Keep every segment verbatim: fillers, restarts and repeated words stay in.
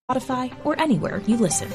Spotify, or anywhere you listen.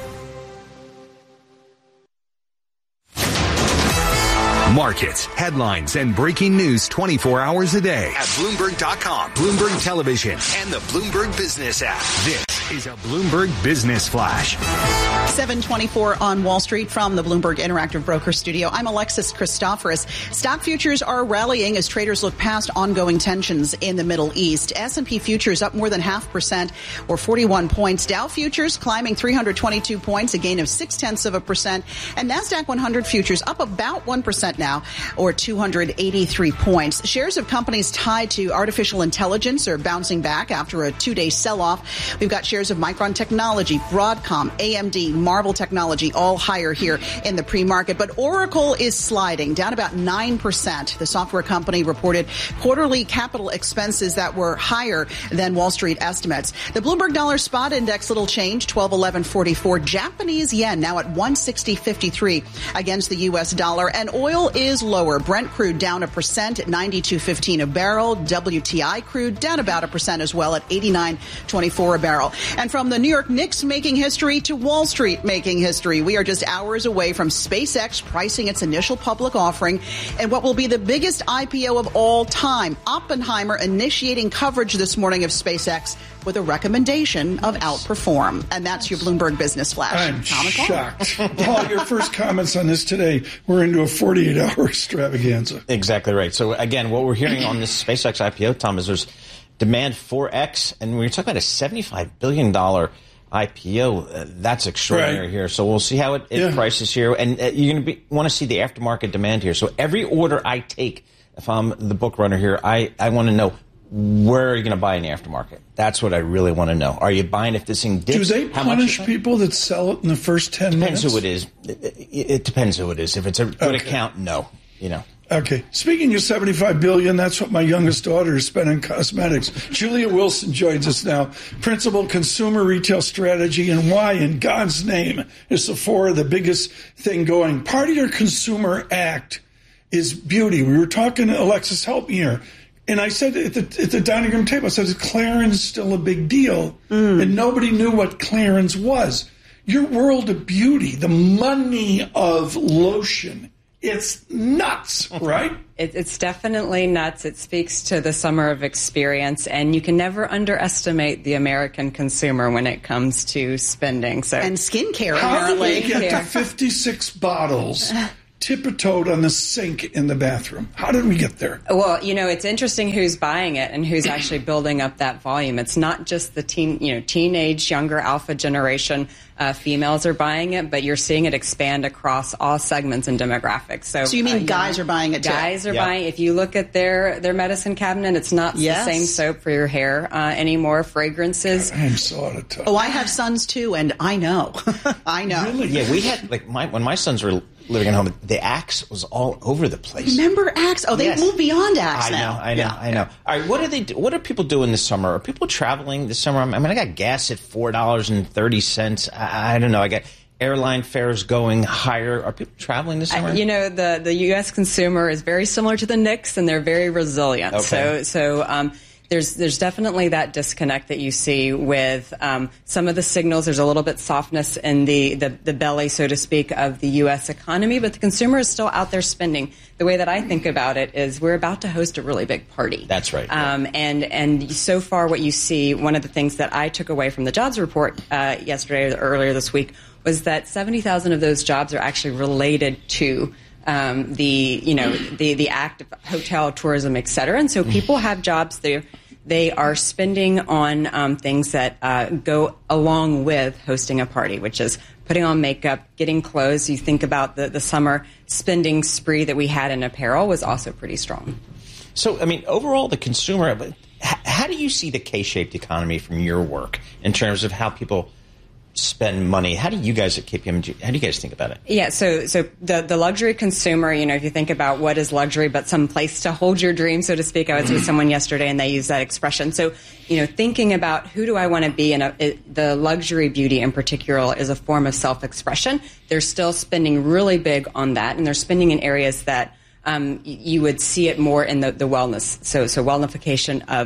Markets, headlines, and breaking news twenty-four hours a day at Bloomberg dot com, Bloomberg Television, and the Bloomberg Business app. This is a Bloomberg Business Flash. seven twenty-four on Wall Street from the Bloomberg Interactive Broker Studio. I'm Alexis Christoforous. Stock futures are rallying as traders look past ongoing tensions in the Middle East. S and P futures up more than half percent or forty-one points. Dow futures climbing three hundred twenty-two points, a gain of six tenths of a percent. And NASDAQ one hundred futures up about one percent now, or two hundred eighty-three points. Shares of companies tied to artificial intelligence are bouncing back after a two-day sell-off. We've got shares of Micron Technology, Broadcom, A M D, Marvell Technology, all higher here in the pre-market. But Oracle is sliding, down about nine percent. The software company reported quarterly capital expenses that were higher than Wall Street estimates. The Bloomberg Dollar Spot Index, little change, twelve eleven forty-four. Japanese yen now at one sixty fifty-three against the U S dollar. And oil is lower. Brent crude down a percent at ninety-two fifteen a barrel. W T I crude down about a percent as well at eighty-nine twenty-four a barrel. And from the New York Knicks making history to Wall Street making history, we are just hours away from SpaceX pricing its initial public offering and what will be the biggest I P O of all time. Oppenheimer initiating coverage this morning of SpaceX with a recommendation of outperform. And that's your Bloomberg Business Flash. I'm shocked. Paul, your first comments on this today, we're into a forty-eight hour extravaganza. Exactly right. So, again, what we're hearing on this SpaceX I P O, Tom, is there's demand four X, and we're talking about a seventy-five billion dollars I P O. Uh, that's extraordinary right. here. So we'll see how it, it yeah. prices here. And uh, you're going to want to see the aftermarket demand here. So every order I take, if I'm the book runner here, I, I want to know, where are you going to buy in the aftermarket? That's what I really want to know. Are you buying if this thing dips? Do they punish people that sell it in the first ten depends minutes? Depends who it is. It, it, it depends who it is. If it's a good okay. account, no. You know. Okay. Speaking of seventy-five billion dollars, that's what my youngest daughter is spending on cosmetics. Julia Wilson joins us now. Principal Consumer Retail Strategy, and why in God's name is Sephora the biggest thing going? Part of your consumer act is beauty. We were talking, Alexis, help me here. And I said at the, at the dining room table, I said, is Clarins still a big deal? Mm. And nobody knew what Clarins was. Your world of beauty, the money of lotion, it's nuts, right? It, it's definitely nuts. It speaks to the summer of experience, and you can never underestimate the American consumer when it comes to spending. So and skincare, How apparently. How did we get to fifty-six bottles tiptoed on the sink in the bathroom? How did we get there? Well, you know, it's interesting who's buying it and who's actually building up that volume. It's not just the teen, you know, teenage, younger alpha generation uh, females are buying it, but you're seeing it expand across all segments and demographics. So, so you mean uh, guys know, are buying it too? Guys are yeah. buying. If you look at their their medicine cabinet, it's not yes. the same soap for your hair uh, anymore. Fragrances. God, I'm so out of touch. Oh, I have sons too, and I know. I know. Really? Yeah, we had like my when my sons were living at home, the Axe was all over the place. Remember Axe? Oh, they yes. moved beyond Axe I now. know, I know, yeah. I know. All right, what are they? Do, what are people doing this summer? Are people traveling this summer? I mean, I got gas at four dollars and thirty cents. I, I don't know. I got airline fares going higher. Are people traveling this summer? I, you know, the the U S consumer is very similar to the Knicks, and they're very resilient. Okay. So, so. Um, There's there's definitely that disconnect that you see with um, some of the signals. There's a little bit softness in the, the, the belly, so to speak, of the U S economy, but the consumer is still out there spending. The way that I think about it is we're about to host a really big party. That's right. Um, and and so far what you see, one of the things that I took away from the jobs report uh, yesterday or earlier this week was that seventy thousand of those jobs are actually related to Um, the, you know, the, the act of hotel, tourism, et cetera. And so people have jobs there. They are spending on um, things that uh, go along with hosting a party, which is putting on makeup, getting clothes. You think about the, the summer spending spree that we had in apparel was also pretty strong. So, I mean, overall, the consumer, how do you see the K-shaped economy from your work in terms of how people spend money? How do you guys at K P M G, how do you guys think about it? Yeah, so so the the luxury consumer, you know, if you think about what is luxury but some place to hold your dream, so to speak. I was with someone yesterday and they used that expression. So, you know, thinking about who do I want to be, and the luxury beauty in particular is a form of self-expression. They're still spending really big on that, and they're spending in areas that um, you would see it more in the, the wellness. So, so wellnification of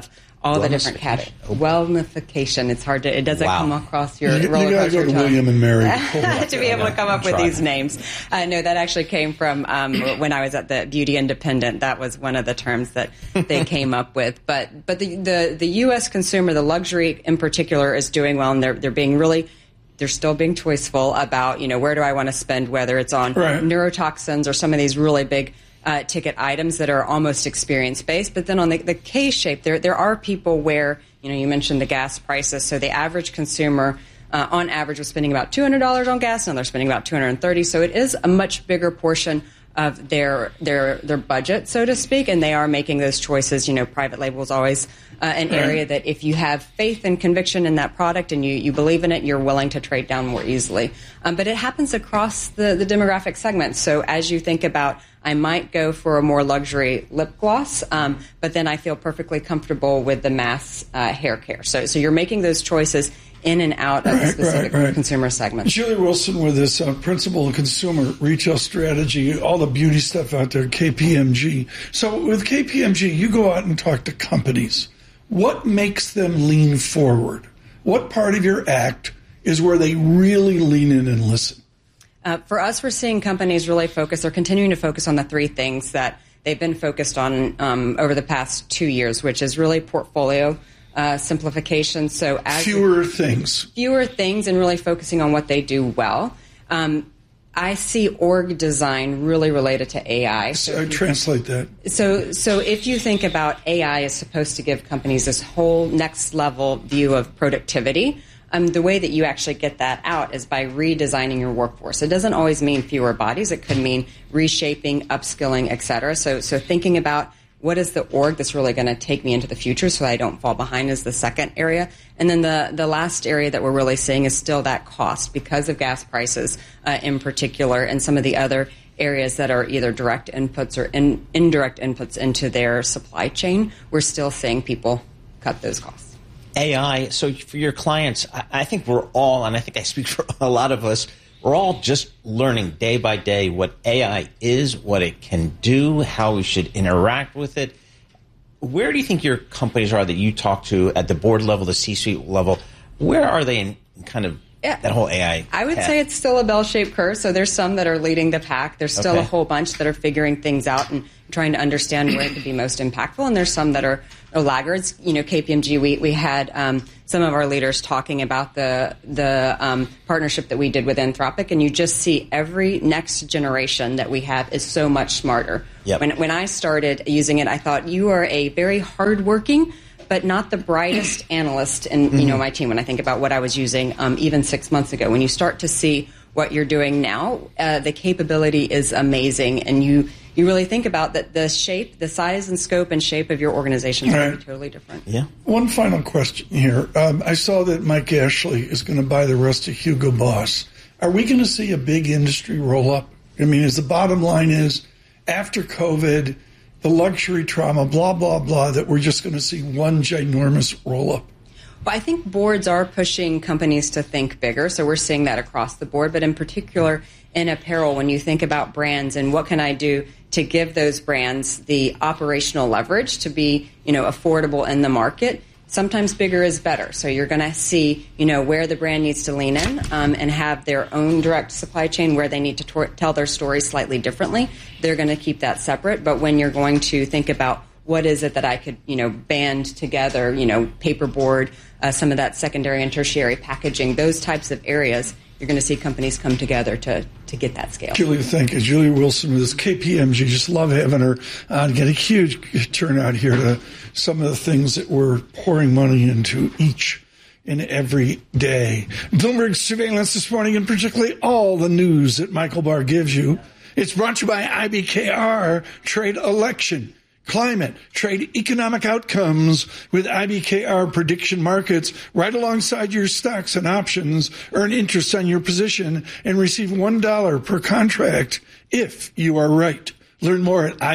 all the different categories. Wellnification. It's hard to, it doesn't wow. come across your you, roller you gotta coaster go to tongue. William and Mary to be able to come up with these names. Uh, no, that actually came from um, when I was at the Beauty Independent. That was one of the terms that they came up with. But but the, the, the U S consumer, the luxury in particular, is doing well, and they're they're being really. They're still being choiceful about, you know, where do I want to spend, whether it's on right. neurotoxins or some of these really big uh, ticket items that are almost experience-based. But then on the, the K-shape, there there are people where, you know, you mentioned the gas prices. So the average consumer, uh, on average, was spending about two hundred dollars on gas. Now they're spending about two hundred thirty dollars. So it is a much bigger portion of their their their budget, so to speak, and they are making those choices. You know, private label is always uh, an right. area that if you have faith and conviction in that product and you, you believe in it, you're willing to trade down more easily. Um, but it happens across the, the demographic segments. So as you think about, I might go for a more luxury lip gloss, um, but then I feel perfectly comfortable with the mass uh, hair care. So so you're making those choices in and out of right, specific right, right. consumer segments. Julie Wilson with this uh, principal consumer retail strategy, all the beauty stuff out there, K P M G. So with K P M G, you go out and talk to companies. What makes them lean forward? What part of your act is where they really lean in and listen? Uh, for us, we're seeing companies really focus, they're continuing to focus on the three things that they've been focused on um, over the past two years, which is really portfolio Uh, simplification. So as fewer things, fewer things, and really focusing on what they do well. Um, I see org design really related to A I. So I translate that. So, so if you think about A I is supposed to give companies this whole next level view of productivity. Um, the way that you actually get that out is by redesigning your workforce. It doesn't always mean fewer bodies. It could mean reshaping, upskilling, et cetera. So, so thinking about what is the org that's really going to take me into the future so I don't fall behind is the second area. And then the, the last area that we're really seeing is still that cost because of gas prices uh, in particular and some of the other areas that are either direct inputs or in, indirect inputs into their supply chain. We're still seeing people cut those costs. A I, so for your clients, I, I think we're all, and I think I speak for a lot of us, we're all just learning day by day what A I is, what it can do, how we should interact with it. Where do you think your companies are that you talk to at the board level, the C-suite level? Where are they in kind of yeah. that whole A I I would path? say it's still a bell-shaped curve. So there's some that are leading the pack. There's still okay. a whole bunch that are figuring things out and trying to understand where it could be most impactful. And there's some that are, are laggards. You know, K P M G, we, we had um, some of our leaders talking about the the um, partnership that we did with Anthropic, and you just see every next generation that we have is so much smarter. Yep. When when I started using it, I thought you are a very hardworking but not the brightest analyst in mm-hmm. you know my team. When I think about what I was using um, even six months ago, when you start to see what you're doing now, uh, the capability is amazing, and you you really think about that the shape, the size and scope and shape of your organization is right. going to be totally different. Yeah. One final question here. Um, I saw that Mike Ashley is going to buy the rest of Hugo Boss. Are we going to see a big industry roll up? I mean, is the bottom line is after COVID, the luxury trauma, blah, blah, blah, that we're just going to see one ginormous roll up? Well, I think boards are pushing companies to think bigger, so we're seeing that across the board. But in particular, in apparel, when you think about brands and what can I do to give those brands the operational leverage to be, you know, affordable in the market, sometimes bigger is better. So you're going to see, you know, where the brand needs to lean in um, and have their own direct supply chain where they need to tor- tell their story slightly differently. They're going to keep that separate. But when you're going to think about what is it that I could, you know, band together, you know, paperboard, uh, some of that secondary and tertiary packaging, those types of areas, you're going to see companies come together to, to get that scale. Julie, thank you. Julie Wilson with this K P M G. Just love having her on. Get a huge turnout here to some of the things that we're pouring money into each and every day. Bloomberg Surveillance this morning, and particularly all the news that Michael Barr gives you. It's brought to you by I B K R Trade Election. Climate, trade, economic outcomes with I B K R prediction markets right alongside your stocks and options. Earn interest on your position and receive one dollar per contract if you are right. Learn more at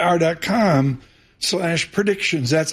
ibkr.com slash predictions. That's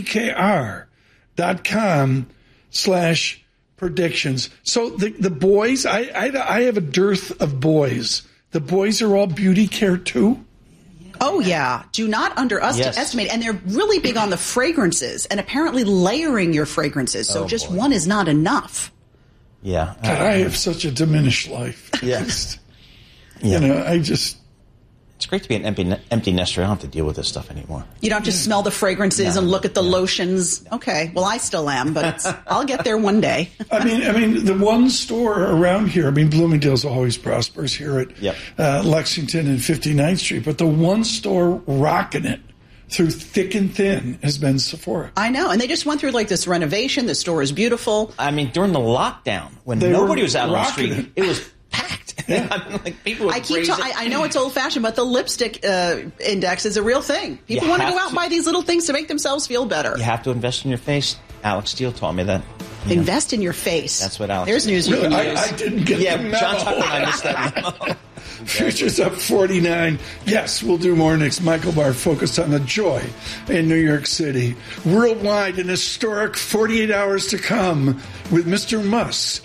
ibkr.com slash predictions. So the, the boys, I, I, I have a dearth of boys. The boys are all beauty care too? Oh, yeah. Do not underestimate. Yes. And they're really big on the fragrances and apparently layering your fragrances. So oh, just boy. one is not enough. Yeah. God, I have such a diminished life. Yes. Yeah. You know, I just... It's great to be an empty, empty nester. I don't have to deal with this stuff anymore. You don't just yeah. smell the fragrances no, and look at the yeah. lotions. Okay, well, I still am, but it's, I'll get there one day. I mean, I mean, the one store around here, I mean, Bloomingdale's always prospers here at yep. uh, Lexington and fifty-ninth Street, but the one store rocking it through thick and thin has been Sephora. I know, and they just went through like this renovation. The store is beautiful. I mean, during the lockdown, when they nobody was out on the street, it, it was packed. Yeah. I mean, like people I keep. Ta- I, I know it's old-fashioned, but the lipstick uh, index is a real thing. People want to go out and buy these little things to make themselves feel better. You have to invest in your face. Alex Steele taught me that. You invest know. in your face. That's what Alex. There's news really? you can I, use. I didn't get yeah, the memo. John Tucker and I missed that memo. Futures up forty-nine. Yes, we'll do more next. Michael Barr focused on the joy in New York City. Worldwide, an historic forty-eight hours to come with Mister Muss.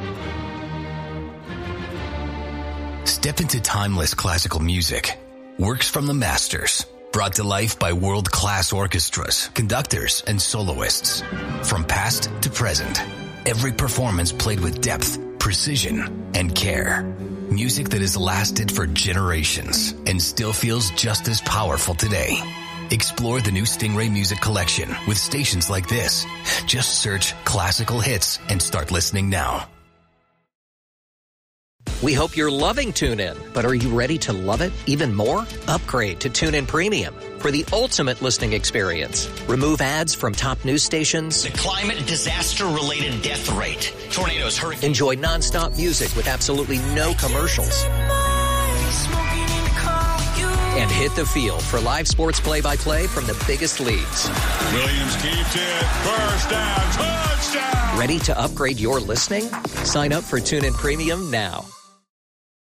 Step into timeless classical music. Works from the masters. Brought to life by world-class orchestras, conductors, and soloists. From past to present. Every performance played with depth, precision, and care. Music that has lasted for generations and still feels just as powerful today. Explore the new Stingray Music Collection with stations like this. Just search classical hits and start listening now. We hope you're loving TuneIn, but are you ready to love it even more? Upgrade to TuneIn Premium for the ultimate listening experience. Remove ads from top news stations. The climate disaster-related death rate. Tornadoes, hurricanes. Enjoy nonstop music with absolutely no commercials. And hit the field for live sports play-by-play from the biggest leagues. Williams keeps it. First down. Touchdown. Ready to upgrade your listening? Sign up for TuneIn Premium now.